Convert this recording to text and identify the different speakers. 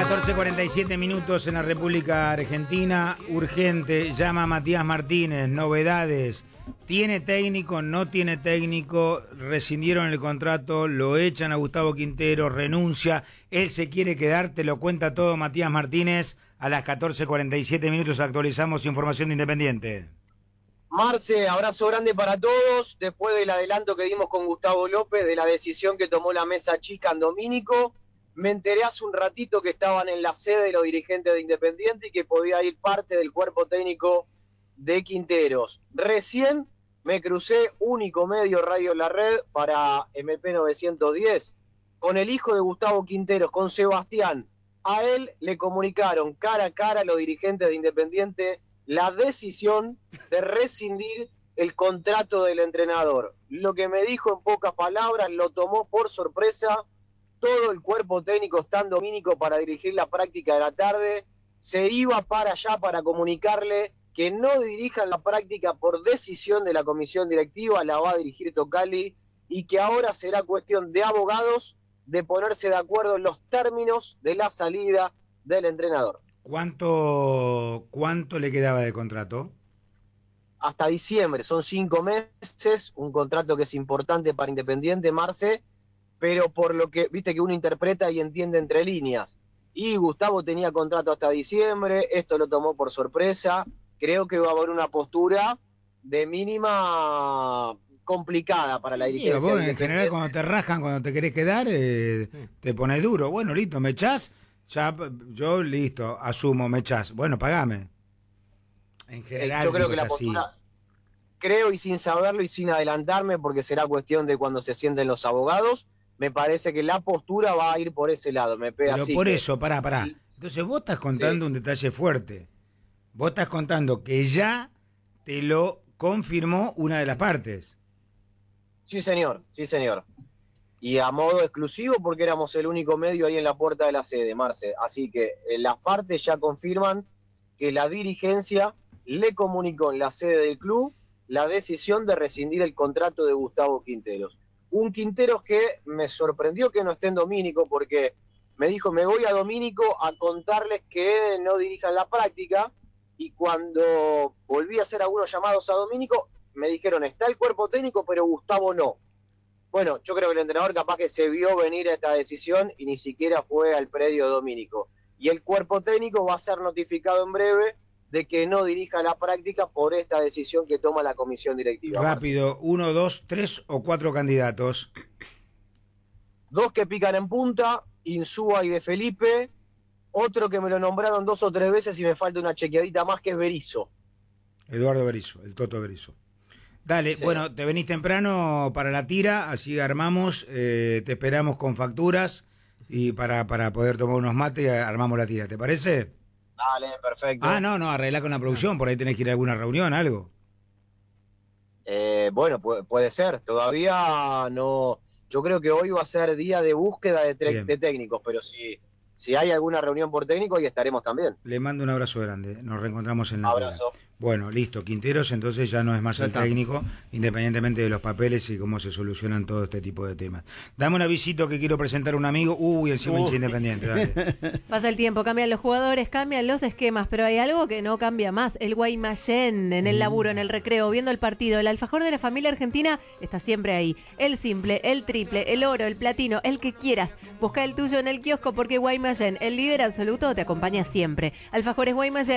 Speaker 1: 14:47 minutos en la República Argentina. Urgente, llama a Matías Martínez. Novedades. ¿Tiene técnico? ¿No tiene técnico? Rescindieron el contrato, lo echan a Gustavo Quintero, renuncia. Él se quiere quedar, te lo cuenta todo Matías Martínez. A las 14:47 minutos actualizamos información de Independiente.
Speaker 2: Marce, abrazo grande para todos. Después del adelanto que dimos con Gustavo López de la decisión que tomó la mesa chica en Domínico, me enteré hace un ratito que estaban en la sede de los dirigentes de Independiente y que podía ir parte del cuerpo técnico de Quinteros. Recién me crucé, único medio Radio La Red para MP910, con el hijo de Gustavo Quinteros, con Sebastián. A él le comunicaron cara a cara a los dirigentes de Independiente la decisión de rescindir el contrato del entrenador. Lo que me dijo en pocas palabras, lo tomó por sorpresa. Todo el cuerpo técnico está en Domínico para dirigir la práctica de la tarde. Se iba para allá para comunicarle que no dirijan la práctica por decisión de la comisión directiva, la va a dirigir Tocali, y que ahora será cuestión de abogados de ponerse de acuerdo en los términos de la salida del entrenador.
Speaker 1: ¿Cuánto le quedaba de contrato?
Speaker 2: Hasta diciembre, son 5 meses, un contrato que es importante para Independiente, Marce, pero por lo que, viste que uno interpreta y entiende entre líneas. Y Gustavo tenía contrato hasta diciembre, esto lo tomó por sorpresa. Creo que va a haber una postura de mínima complicada para la dirigencia.
Speaker 1: Vos en general cuando te rajan, cuando te querés quedar, te pones duro. Bueno, listo, me echás, ya yo listo, asumo, me echás. Bueno, pagame. En general
Speaker 2: yo creo que la
Speaker 1: así.
Speaker 2: postura, creo, y sin saberlo y sin adelantarme, porque será cuestión de cuando se sienten los abogados, me parece que la postura va a ir por ese lado.
Speaker 1: Pero así por eso, pará. Entonces vos estás contando un detalle fuerte. Vos estás contando que ya te lo confirmó una de las partes.
Speaker 2: Sí, señor. Y a modo exclusivo porque éramos el único medio ahí en la puerta de la sede, Marce. Así que las partes ya confirman que la dirigencia le comunicó en la sede del club la decisión de rescindir el contrato de Gustavo Quinteros. Un Quinteros que me sorprendió que no esté en Domínico, porque me dijo, me voy a Domínico a contarles que no dirijan la práctica. Y cuando volví a hacer algunos llamados a Domínico, me dijeron, está el cuerpo técnico, pero Gustavo no. Bueno, yo creo que el entrenador capaz que se vio venir a esta decisión y ni siquiera fue al predio de Domínico. Y el cuerpo técnico va a ser notificado en breve de que no dirija la práctica por esta decisión que toma la comisión directiva.
Speaker 1: Rápido, 1, 2, 3 o 4 candidatos.
Speaker 2: 2 que pican en punta, Insúa y De Felipe. Otro que me lo nombraron 2 o 3 veces y me falta una chequeadita más, que es Berizzo.
Speaker 1: Eduardo Berizzo, el Toto Berizzo. Dale, sí. Bueno, te venís temprano para la tira, así armamos, te esperamos con facturas y para poder tomar unos mates armamos la tira, ¿te parece?
Speaker 2: Dale, perfecto.
Speaker 1: No, arreglá con la producción, por ahí tenés que ir a alguna reunión, algo.
Speaker 2: Bueno, puede ser, todavía no. Yo creo que hoy va a ser día de búsqueda de técnicos, pero si hay alguna reunión por técnico, ahí estaremos también.
Speaker 1: Le mando un abrazo grande, nos reencontramos en la
Speaker 2: abrazo.
Speaker 1: Tira. Bueno, listo, Quinteros entonces ya no es más el técnico, independientemente de los papeles y cómo se solucionan todo este tipo de temas. Dame un avisito que quiero presentar a un amigo. Encima hincha Independiente, dale.
Speaker 3: Pasa el tiempo, cambian los jugadores, cambian los esquemas, pero hay algo que no cambia más. El Guaymallén, en el laburo, en el recreo, viendo el partido. El alfajor de la familia argentina está siempre ahí. El simple, el triple, el oro, el platino, el que quieras. Busca el tuyo en el kiosco porque Guaymallén, el líder absoluto, te acompaña siempre. Alfajores Guaymallén.